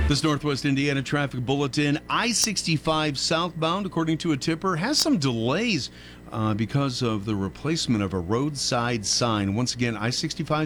This Northwest Indiana traffic bulletin, I-65 southbound, according to a tipper, has some delays because of the replacement of a roadside sign. Once again, I-65